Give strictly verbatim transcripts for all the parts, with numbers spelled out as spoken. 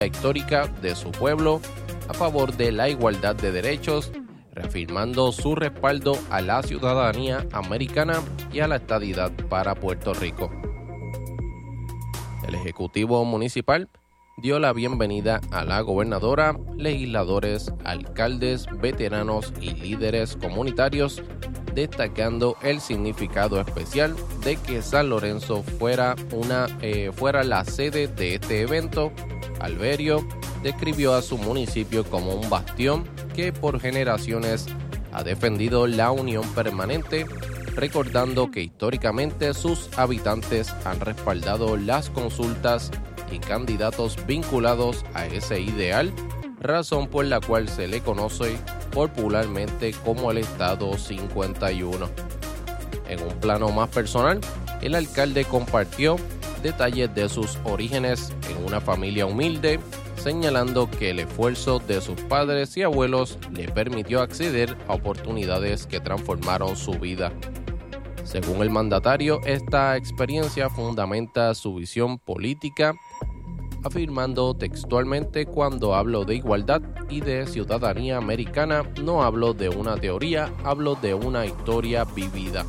histórica de su pueblo a favor de la igualdad de derechos, reafirmando su respaldo a la ciudadanía americana y a la estadidad para Puerto Rico. El Ejecutivo Municipal dio la bienvenida a la gobernadora, legisladores, alcaldes, veteranos y líderes comunitarios, destacando el significado especial de que San Lorenzo fuera, una, eh, fuera la sede de este evento. Alberio describió a su municipio como un bastión que por generaciones ha defendido la unión permanente, recordando que históricamente sus habitantes han respaldado las consultas y candidatos vinculados a ese ideal, razón por la cual se le conoce popularmente como el Estado cincuenta y uno. En un plano más personal, el alcalde compartió detalles de sus orígenes en una familia humilde, señalando que el esfuerzo de sus padres y abuelos le permitió acceder a oportunidades que transformaron su vida. Según el mandatario, esta experiencia fundamenta su visión política, afirmando textualmente: cuando hablo de igualdad y de ciudadanía americana, no hablo de una teoría, hablo de una historia vivida.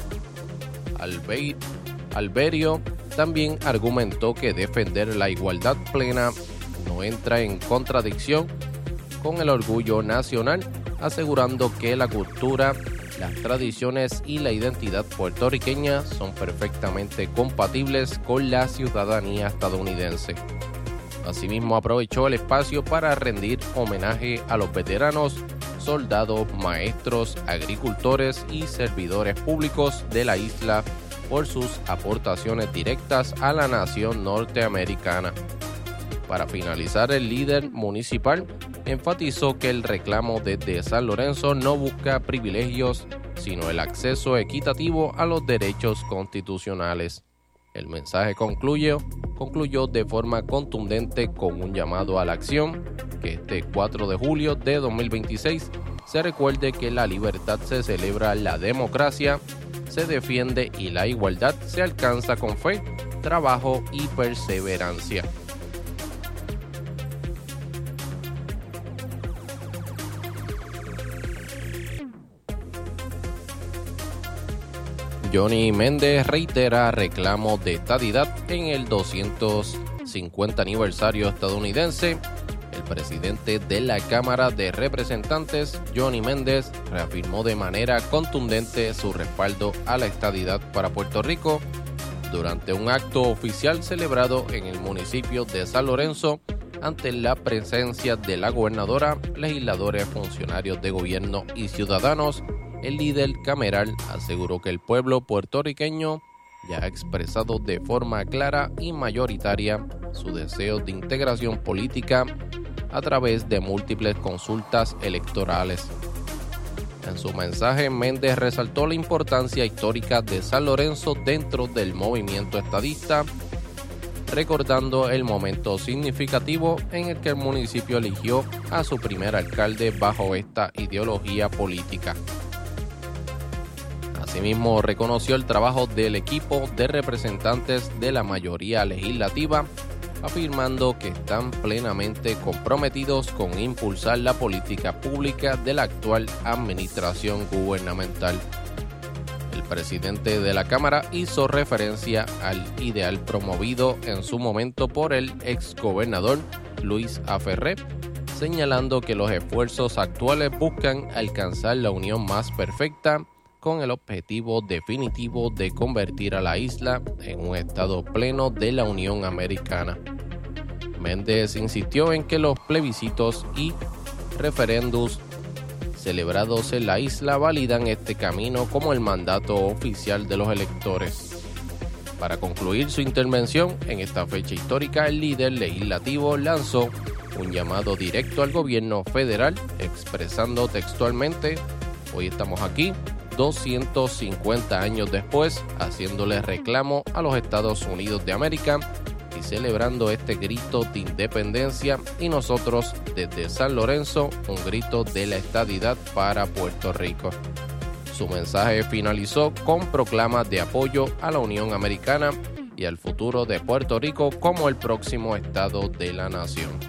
Albe- Alberio también argumentó que defender la igualdad plena no entra en contradicción con el orgullo nacional, asegurando que la cultura, las tradiciones y la identidad puertorriqueña son perfectamente compatibles con la ciudadanía estadounidense. Asimismo, aprovechó el espacio para rendir homenaje a los veteranos, soldados, maestros, agricultores y servidores públicos de la isla por sus aportaciones directas a la nación norteamericana. Para finalizar, el líder municipal enfatizó que el reclamo desde San Lorenzo no busca privilegios, sino el acceso equitativo a los derechos constitucionales. El mensaje concluyó, concluyó de forma contundente con un llamado a la acción, que este cuatro de julio de dos mil veintiséis se recuerde que la libertad se celebra, la democracia se defiende y la igualdad se alcanza con fe, trabajo y perseverancia. Johnny Méndez reitera reclamo de estadidad en el doscientos cincuenta aniversario estadounidense. El presidente de la Cámara de Representantes, Johnny Méndez, reafirmó de manera contundente su respaldo a la estadidad para Puerto Rico durante un acto oficial celebrado en el municipio de San Lorenzo ante la presencia de la gobernadora, legisladores, funcionarios de gobierno y ciudadanos. El líder cameral aseguró que el pueblo puertorriqueño ya ha expresado de forma clara y mayoritaria su deseo de integración política a través de múltiples consultas electorales. En su mensaje, Méndez resaltó la importancia histórica de San Lorenzo dentro del movimiento estadista, recordando el momento significativo en el que el municipio eligió a su primer alcalde bajo esta ideología política. Asimismo, reconoció el trabajo del equipo de representantes de la mayoría legislativa, afirmando que están plenamente comprometidos con impulsar la política pública de la actual administración gubernamental. El presidente de la Cámara hizo referencia al ideal promovido en su momento por el exgobernador Luis A. Ferré, señalando que los esfuerzos actuales buscan alcanzar la unión más perfecta con el objetivo definitivo de convertir a la isla en un estado pleno de la Unión Americana. Méndez insistió en que los plebiscitos y referéndums celebrados en la isla validan este camino como el mandato oficial de los electores. Para concluir su intervención en esta fecha histórica, el líder legislativo lanzó un llamado directo al gobierno federal, expresando textualmente: hoy estamos aquí, doscientos cincuenta años después, haciéndole reclamo a los Estados Unidos de América y celebrando este grito de independencia, y nosotros desde San Lorenzo un grito de la estadidad para Puerto Rico. Su mensaje finalizó con proclamas de apoyo a la Unión Americana y el futuro de Puerto Rico como el próximo estado de la nación.